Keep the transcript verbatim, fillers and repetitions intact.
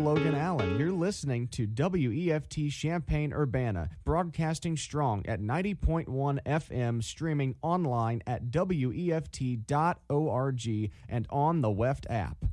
Logan Allen. You're listening to W E F T Champaign-Urbana, broadcasting strong at ninety point one F M, streaming online at W E F T dot org and on the W E F T app.